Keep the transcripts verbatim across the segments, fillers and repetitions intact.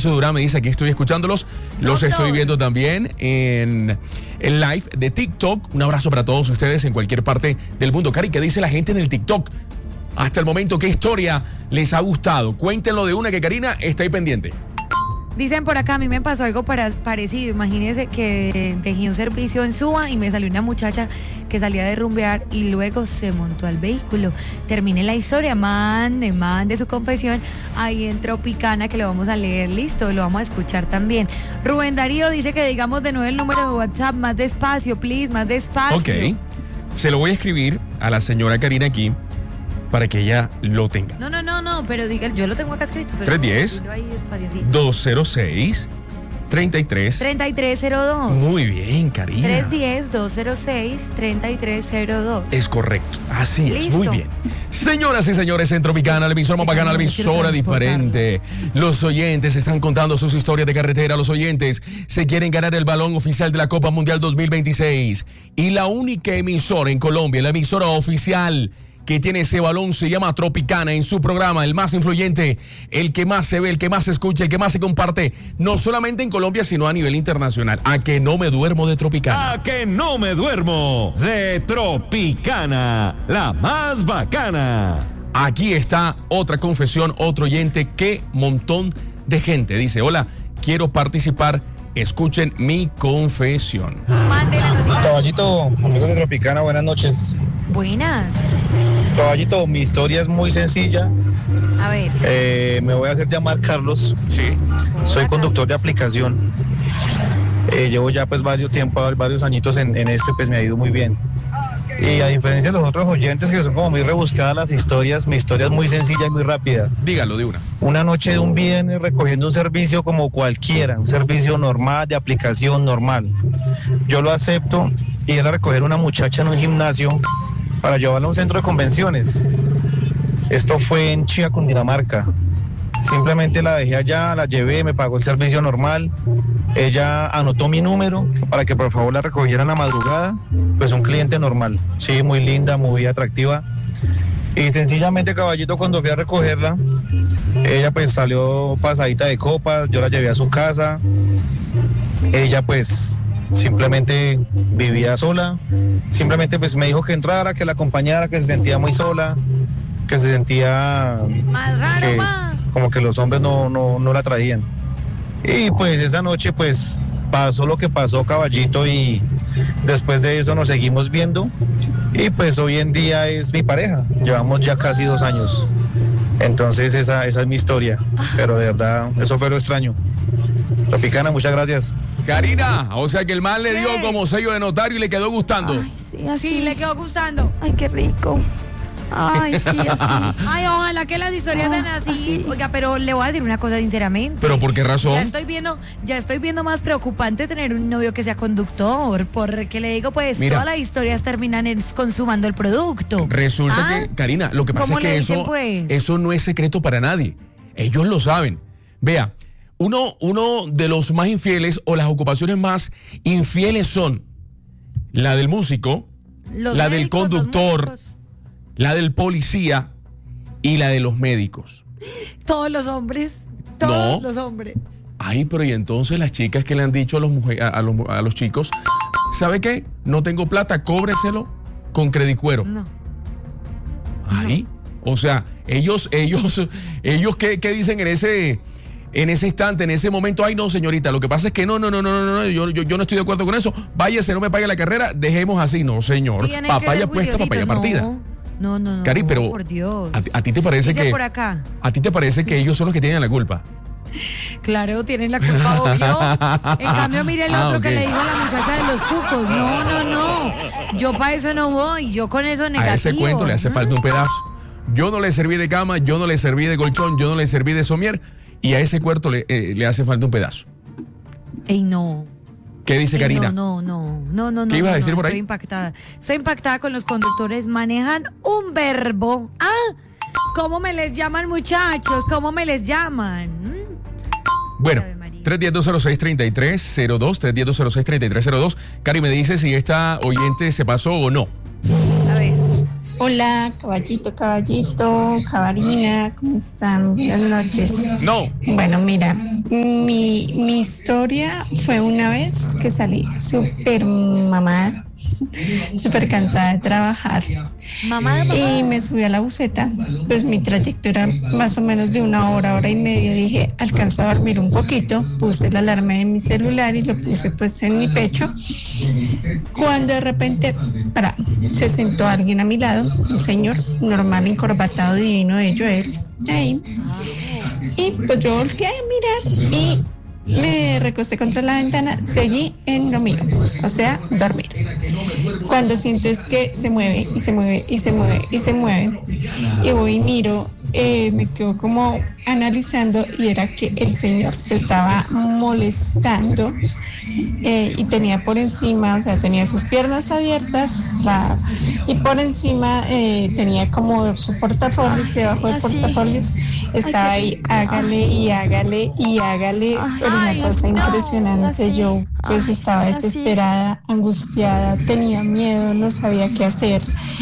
José Durán me dice, aquí estoy escuchándolos. Los Doctor. estoy viendo también en el live de TikTok. Un abrazo para todos ustedes en cualquier parte del mundo. Cari, ¿qué dice la gente en el TikTok? Hasta el momento, ¿qué historia les ha gustado? Cuéntenlo de una que Karina está ahí pendiente. Dicen por acá, a mí me pasó algo para, parecido. Imagínense que dejé un servicio en Suba y me salió una muchacha que salía de rumbear y luego se montó al vehículo. Terminé la historia, mande, mande su confesión ahí en Tropicana, que lo vamos a leer, listo, lo vamos a escuchar también. Rubén Darío dice que digamos de nuevo el número de WhatsApp, más despacio, please, más despacio. Ok, se lo voy a escribir a la señora Karina aquí para que ella lo tenga. No, no, no, no, pero diga, yo lo tengo acá escrito. Pero tres diez, no, ahí despacio, dos cero seis, treinta y tres. treinta y tres cero dos. Muy bien, Karina. tres diez, dos cero seis, treinta y tres cero dos. Es correcto, así es, Listo. muy bien. Señoras y señores, en Tropicana, la emisora más bacana, la emisora diferente. Los oyentes están contando sus historias de carretera. Los oyentes se quieren ganar el balón oficial de la Copa Mundial dos mil veintiséis. Y la única emisora en Colombia, la emisora oficial que tiene ese balón, se llama Tropicana. En su programa, el más influyente, el que más se ve, el que más se escucha, el que más se comparte, no solamente en Colombia, sino a nivel internacional. A que no me duermo de Tropicana. A que no me duermo de Tropicana, la más bacana. Aquí está otra confesión, otro oyente. Qué montón de gente. Dice, hola, quiero participar. Escuchen mi confesión. Mande la noticia. Caballito, amigos de Tropicana, buenas noches. Buenas. Caballito, mi historia es muy sencilla. A ver. Eh, me voy a hacer llamar Carlos. Sí. Soy Hola, conductor de Carlos. aplicación. Eh, llevo ya pues varios tiempos, varios añitos en, en esto y pues me ha ido muy bien. Y a diferencia de los otros oyentes que son como muy rebuscadas las historias, mi historia es muy sencilla y muy rápida. Dígalo de una. Una noche de un viernes recogiendo un servicio como cualquiera, un servicio normal, de aplicación normal. Yo lo acepto y era recoger una muchacha en un gimnasio para llevarla a un centro de convenciones. Esto fue en Chía, Cundinamarca. Simplemente la dejé allá, la llevé, me pagó el servicio normal. Ella anotó mi número para que por favor la recogieran a madrugada. Pues un cliente normal, sí, muy linda, muy atractiva. Y sencillamente, caballito, cuando fui a recogerla, ella pues salió pasadita de copas, yo la llevé a su casa. Ella pues simplemente vivía sola. Simplemente pues me dijo que entrara, que la acompañara, que se sentía muy sola, que se sentía Más raro, que más. como que los hombres no, no, no la traían. Y pues esa noche pues pasó lo que pasó, caballito, y después de eso nos seguimos viendo y pues hoy en día es mi pareja, llevamos ya casi dos años. Entonces esa, esa es mi historia, pero de verdad eso fue lo extraño. Tropicana, muchas gracias. Karina, o sea que el man le dio ¿Qué? como sello de notario y le quedó gustando. Ay, sí, así. Sí, le quedó gustando. Ay, qué rico. Ay, sí, así. Ay, ojalá que las historias sean Ah, así. así. Oiga, pero le voy a decir una cosa sinceramente. ¿Pero por qué razón? Ya estoy viendo, ya estoy viendo más preocupante tener un novio que sea conductor, porque le digo, pues, Mira. todas las historias terminan en- consumando el producto. Resulta ¿Ah? que, Karina, lo que pasa ¿Cómo es que le dicen, eso, pues? eso no es secreto para nadie. Ellos lo saben. Vea, uno, uno de los más infieles o las ocupaciones más infieles son la del músico, Los la del médicos, los conductor, músicos, la del policía y la de los médicos. todos los hombres, todos No. los hombres. Ay, pero y entonces las chicas que le han dicho a los, mujer- a, a los, a los chicos, ¿sabe qué? No tengo plata, cóbreselo con credicuero. No. Ahí. O sea, ellos, ellos, ellos, ¿qué, qué dicen en ese, en ese instante, en ese momento? Ay, no, señorita, lo que pasa es que no, no, no, no, no, no, yo, yo, yo no estoy de acuerdo con eso. Váyase, no me pague la carrera, dejemos así. No, señor. Tienen que Papaya ver puesta, papaya juiciositos. partida. No, no, no, no. Cari, pero por Dios. ¿A, a ti te parece Dice que por acá. a ti te parece que ellos son los que tienen la culpa? Claro, tienen la culpa, obvio. En cambio, mire el Ah, otro ok. que le dijo a la muchacha de los cucos. No, no, no. Yo para eso no voy. Yo con eso negativo. A ese cuento le hace ¿no? falta un pedazo. Yo no le serví de cama, yo no le serví de colchón, yo no le serví de somier, y a ese cuento le, eh, le hace falta un pedazo. Ey, no. ¿Qué dice Ey, Karina? No, no, no, no, no. ¿Qué ibas a no, decir no, por ahí? Estoy impactada. Estoy impactada con los conductores. Manejan un verbo. Ah, ¿cómo me les llaman, muchachos? ¿Cómo me les llaman? ¿Mm? Bueno, Ave María. tres uno cero, dos cero seis, tres tres cero dos, tres uno cero, dos cero seis, tres tres cero dos. Cari, me dice si esta oyente se pasó o no. A ver. Hola, caballito, caballito, cabarina, ¿cómo están? Buenas noches. No. Bueno, mira, mm, Y mi historia fue una vez que salí súper mamada, súper cansada de trabajar. Mamá de mamá. Y me subí a la buseta, pues mi trayecto era más o menos de una hora, hora y media. Dije, alcanzo a dormir un poquito, puse la alarma de mi celular y lo puse pues en mi pecho. Cuando de repente, para, se sentó alguien a mi lado, un señor normal, encorbatado, divino, ello, él, ahí. Y pues yo volteé a mirar y me recosté contra la ventana, seguí en lo mío, o sea, dormir. Cuando sientes que se mueve y se mueve y se mueve y se mueve, y voy y miro, eh, me quedo como analizando y era que el señor se estaba molestando eh, y tenía por encima, o sea, tenía sus piernas abiertas la, y por encima eh, tenía como su portafolios y debajo del portafolios estaba ahí, hágale y hágale y hágale, pero una cosa impresionante. Yo pues estaba desesperada, angustiada, tenía miedo, no sabía qué hacer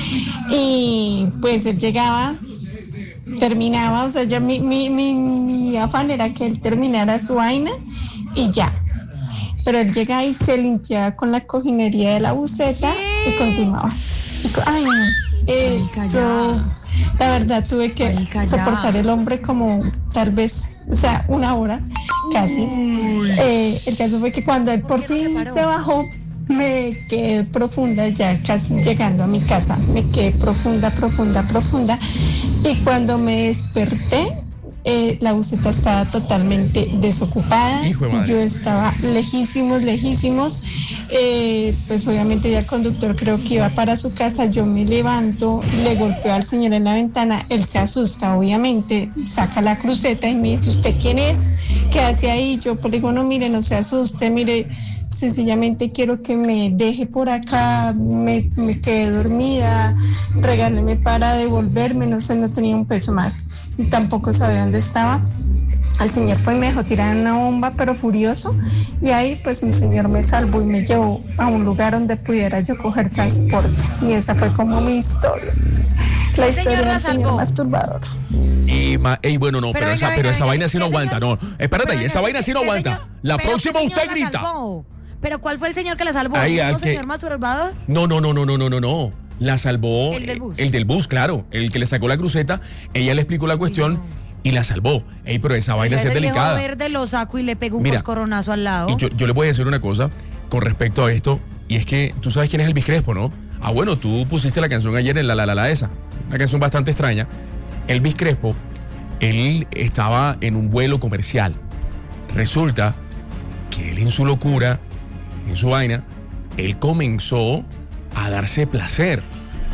y pues él llegaba, terminaba, o sea, ya mi, mi, mi, mi afán era que él terminara su vaina y ya. Pero él llegaba y se limpiaba con la cojinería de la buceta y continuaba. Y, ay, eh, yo la verdad tuve que Marica, soportar el hombre como tal vez, o sea, una hora casi. Eh, el caso fue que cuando él por fin se, se bajó, me quedé profunda, ya casi llegando a mi casa, me quedé profunda, profunda, profunda. Y cuando me desperté, eh, la buseta estaba totalmente desocupada. Hijo de madre. Yo estaba lejísimos, lejísimos. Eh, pues obviamente ya el conductor creo que iba para su casa. Yo me levanto, le golpeo al señor en la ventana. Él se asusta, obviamente, saca la cruceta y me dice, ¿usted quién es? ¿Qué hace ahí? Yo pues, le digo, no, mire, no se asuste, mire, sencillamente quiero que me deje por acá, me, me quedé dormida, regáleme para devolverme, no sé, no tenía un peso más, y tampoco sabía dónde estaba. Al señor fue y me dejó tirar una bomba, pero furioso, y ahí pues mi señor me salvó y me llevó a un lugar donde pudiera yo coger transporte, y esta fue como mi historia, la ¿El historia señor la del señor salvó? masturbador. Y ma- ey, bueno, no, pero, Pero esa, venga, pero venga, esa venga, vaina sí no ¿qué aguanta, señor? no. Espérate, Pero ahí, esa venga, vaina sí no ¿qué aguanta. señor? La Pero próxima ¿qué usted señor la grita. salvó? ¿Pero cuál fue el señor que la salvó? Ay, ¿El al mismo que- señor masturbador? No, no, no, no, no, no, no, no. La salvó. El del bus. El del bus, claro. El que le sacó la cruceta. Ella le explicó la cuestión y la salvó. Ey, pero esa vaina sí es Ese viejo delicada. verde lo saco y le pego un Mira, coscorronazo al lado. Y yo, yo le voy a decir una cosa con respecto a esto. Y es que tú sabes quién es Elvis Crespo, ¿no? Ah, bueno, tú pusiste la canción ayer en la la la la esa. Una canción bastante extraña. Elvis Crespo, él estaba en un vuelo comercial. Resulta que él en su locura, en su vaina, él comenzó a darse placer.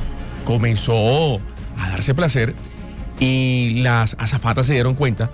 Comenzó a darse placer y las azafatas se dieron cuenta.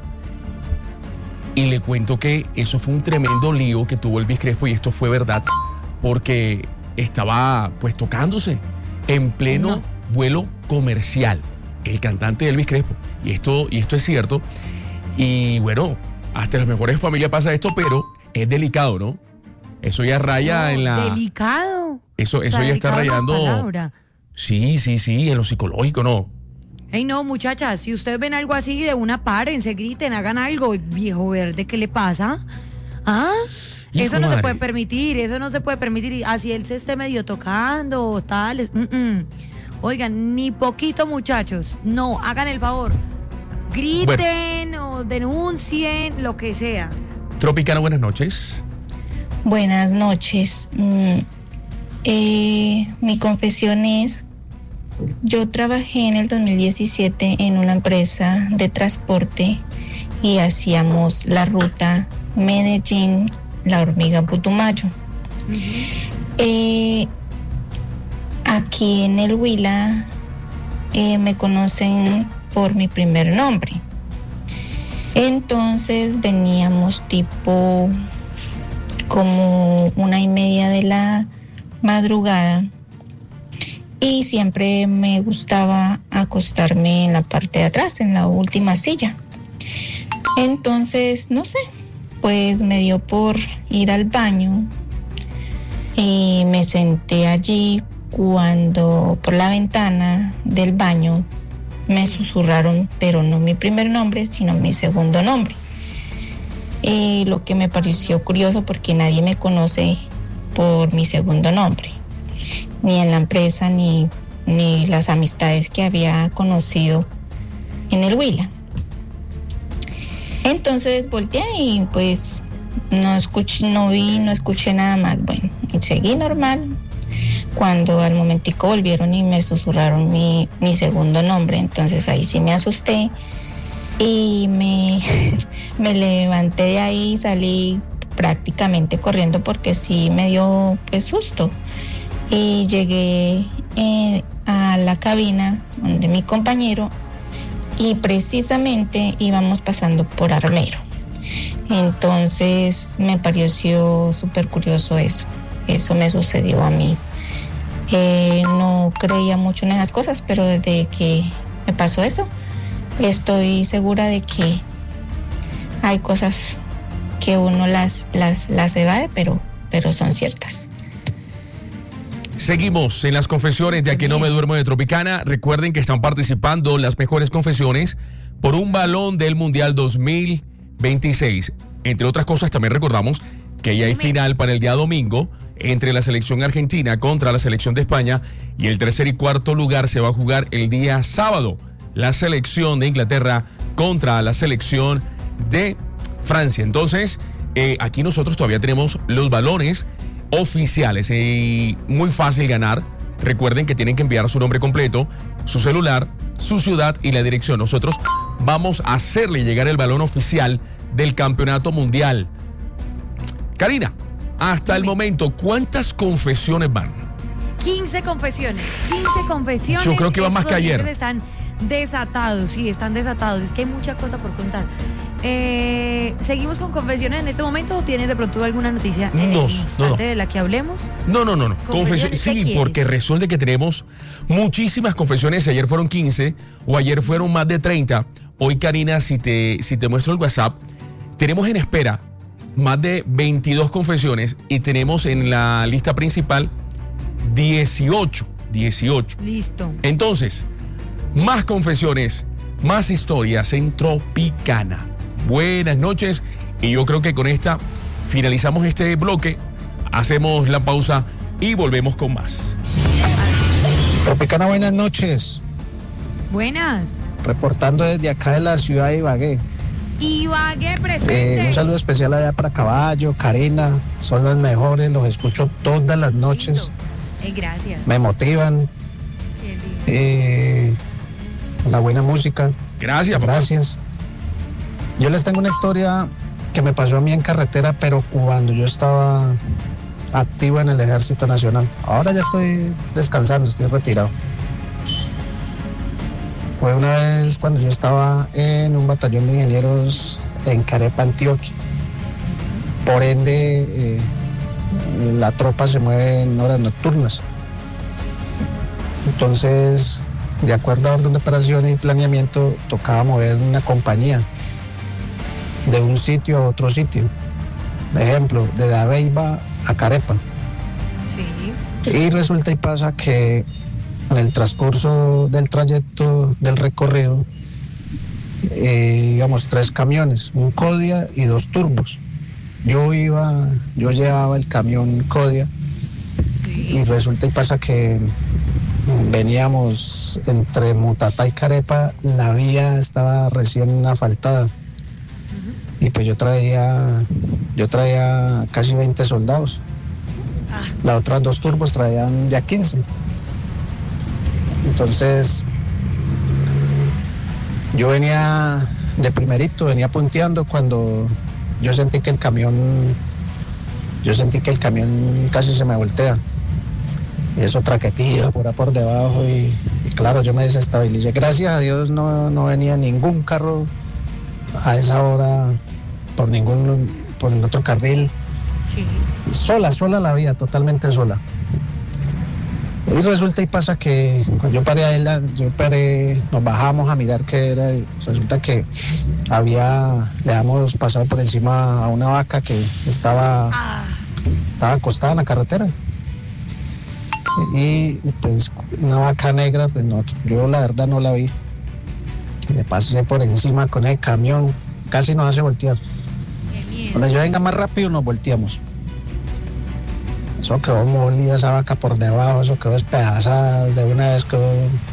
Y le cuento que eso fue un tremendo lío que tuvo Elvis Crespo y esto fue verdad porque estaba pues tocándose en pleno No. vuelo comercial. El cantante Elvis Crespo. Y esto, y esto es cierto. Y bueno, hasta en las mejores familias pasa esto, pero es delicado, ¿no? Eso ya raya No, en la... Delicado. Eso, O eso sea, ya está delicado no es rayando... palabra. Sí, sí, sí, en lo psicológico, ¿no? Ey, no, muchachas, si ustedes ven algo así, de una párense, griten, hagan algo. Viejo verde, ¿qué le pasa? ¿Ah? Hijo Eso no madre. se puede permitir, eso no se puede permitir. Y así él se esté medio tocando o tal. es- mm, mm. Oigan, ni poquito, muchachos. No, hagan el favor. Griten o denuncien, lo que sea. Tropicana, buenas noches. Buenas noches. Mm, eh, mi confesión es, yo trabajé en el dos mil diecisiete en una empresa de transporte y hacíamos la ruta Medellín, La Hormiga, Putumayo. Eh, aquí en el Huila eh, me conocen por mi primer nombre. Entonces veníamos tipo como una y media de la madrugada y siempre me gustaba acostarme en la parte de atrás, en la última silla. Entonces, no sé, pues me dio por ir al baño y me senté allí cuando por la ventana del baño me susurraron, pero no mi primer nombre, sino mi segundo nombre. Eh, lo que me pareció curioso porque nadie me conoce por mi segundo nombre, ni en la empresa, ni, ni las amistades que había conocido en el Huila. Entonces volteé y pues no escuché, no vi, no escuché nada más. Bueno, y seguí normal. Cuando al momentico volvieron y me susurraron mi, mi segundo nombre, entonces ahí sí me asusté y me, me levanté de ahí y salí prácticamente corriendo porque sí me dio pues susto. Y llegué eh, a la cabina donde mi compañero y precisamente íbamos pasando por Armero. Entonces me pareció súper curioso eso. Eso me sucedió a mí. Eh, no creía mucho en esas cosas, pero desde que me pasó eso, estoy segura de que hay cosas que uno las, las, las evade, pero, pero son ciertas. Seguimos en las confesiones de Aquí No Me Duermo de Tropicana. Recuerden que están participando las mejores confesiones por un balón del Mundial dos mil veintiséis. Entre otras cosas, también recordamos que ya hay final para el día domingo entre la selección argentina contra la selección de España, y el tercer y cuarto lugar se va a jugar el día sábado. La selección de Inglaterra contra la selección de Francia. Entonces, eh, aquí nosotros todavía tenemos los balones oficiales y muy fácil ganar. Recuerden que tienen que enviar su nombre completo, su celular, su ciudad y la dirección. Nosotros vamos a hacerle llegar el balón oficial del campeonato mundial. Karina, hasta el momento, ¿cuántas confesiones van? quince confesiones. quince confesiones. Yo creo que va más Estos que ayer. oyentes Están desatados, sí, están desatados. Es que hay mucha cosa por contar. Eh, ¿Seguimos con confesiones en este momento o tienes de pronto alguna noticia en No, el instante no, no. de la que hablemos? No, no, no, no. ¿Confesiones Confesio- qué sí, quieres? porque resulta que tenemos muchísimas confesiones. Ayer fueron quince o ayer fueron más de treinta. Hoy, Karina, si te, si te muestro el WhatsApp, tenemos en espera más de veintidós confesiones y tenemos en la lista principal dieciocho. dieciocho. Listo. Entonces, más confesiones, más historias en Tropicana. Buenas noches, y yo creo que con esta finalizamos este bloque, hacemos la pausa y volvemos con más. Tropicana, buenas noches. Buenas. Reportando desde acá de la ciudad de Ibagué. Ibagué presente. Eh, un saludo especial allá para Caballo, Karina. Son las mejores, los escucho todas las noches. Eh, gracias. Me motivan. Qué lindo. Eh, la buena música. Gracias, papá. Gracias. Yo les tengo una historia que me pasó a mí en carretera, pero cuando yo estaba activo en el Ejército Nacional. Ahora ya estoy descansando, estoy retirado. Fue una vez cuando yo estaba en un batallón de ingenieros en Carepa, Antioquia. Por ende, eh, la tropa se mueve en horas nocturnas. Entonces, de acuerdo a orden de operaciones y planeamiento, tocaba mover una compañía de un sitio a otro sitio. De ejemplo, de Dabeiba a Carepa. Sí. Y resulta y pasa que en el transcurso del trayecto del recorrido eh, íbamos tres camiones, un Codia y dos turbos. Yo iba, yo llevaba el camión Codia y resulta y pasa que veníamos entre Mutatá y Carepa, la vía estaba recién asfaltada y pues yo traía, yo traía casi veinte soldados. Las otras dos turbos traían ya quince. Entonces, yo venía de primerito, venía punteando cuando yo sentí que el camión, yo sentí que el camión casi se me voltea. Y eso traquetía por ahí por debajo y, y claro, yo me desestabilicé. Gracias a Dios no, no venía ningún carro a esa hora por ningún, por el otro carril. Sí. Sola, sola la vía, totalmente sola. Y resulta y pasa que cuando yo paré ahí, yo paré, nos bajamos a mirar qué era, y resulta que había, le habíamos pasado por encima a una vaca que estaba, Ah, estaba acostada en la carretera. Y pues una vaca negra, pues no, yo la verdad no la vi. Le pasé por encima con el camión, casi nos hace voltear. qué Cuando yo venga más rápido nos volteamos. Eso quedó molida esa vaca por debajo, eso quedó despedazada, de una vez quedó,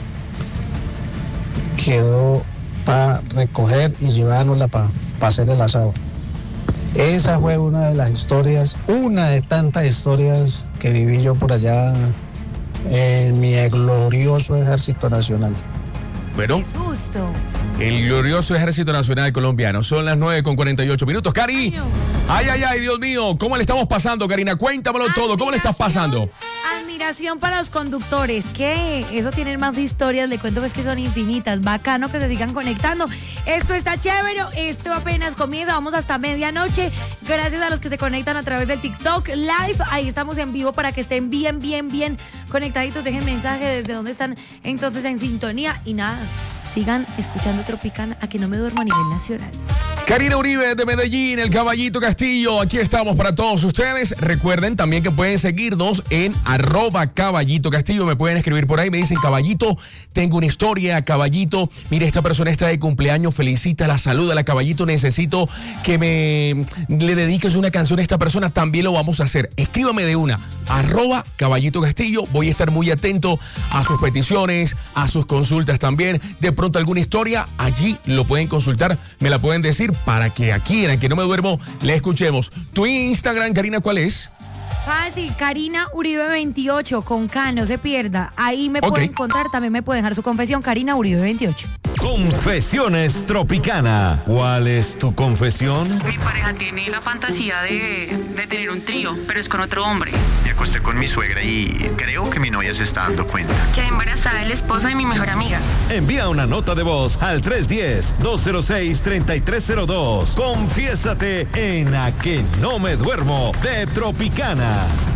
quedó para recoger y llevárnosla para pa hacer el asado. Esa fue una de las historias, una de tantas historias que viví yo por allá en mi glorioso Ejército Nacional. Bueno, ¡Qué susto! el glorioso Ejército Nacional Colombiano. Son las nueve con cuarenta y ocho minutos. Cari, ay, ay, ay, Dios mío, ¿cómo le estamos pasando, Karina? Cuéntamelo todo, ¿cómo le estás pasando? Admiración para los conductores, que eso tienen más historias, le cuento pues que son infinitas, bacano que se sigan conectando. Esto está chévere, esto apenas comienza, vamos hasta medianoche. Gracias a los que se conectan a través del TikTok Live, ahí estamos en vivo para que estén bien, bien, bien conectaditos, dejen mensaje desde donde están entonces en sintonía y nada, sigan escuchando Tropicana a que no me duermo a nivel nacional. Karina Uribe de Medellín, el Caballito Castillo, aquí estamos para todos ustedes. Recuerden también que pueden seguirnos en arroba Caballito Castillo, me pueden escribir por ahí, me dicen Caballito, tengo una historia, Caballito, mire, esta persona está de cumpleaños, felicita, la saluda, la Caballito, necesito que me le dediques una canción a esta persona, también lo vamos a hacer. Escríbame de una, arroba Caballito Castillo, voy a estar muy atento a sus peticiones, a sus consultas también, de pronto alguna historia, allí lo pueden consultar, me la pueden decir para que aquí en el que no me duermo le escuchemos. Tu Instagram, Karina, ¿cuál es? Fácil, Karina Uribe veintiocho con K, no se pierda. Ahí me Ok. pueden contar, también me pueden dejar su confesión, Karina Uribe veintiocho. Confesiones Tropicana. ¿Cuál es tu confesión? Mi pareja tiene la fantasía de, de tener un trío, pero es con otro hombre. Me acosté con mi suegra y creo que mi novia se está dando cuenta. Quedé embarazada del esposo de mi mejor amiga. Envía una nota de voz al tres uno cero, dos cero seis, tres tres cero dos. Confiésate en A Que No Me Duermo de Tropicana.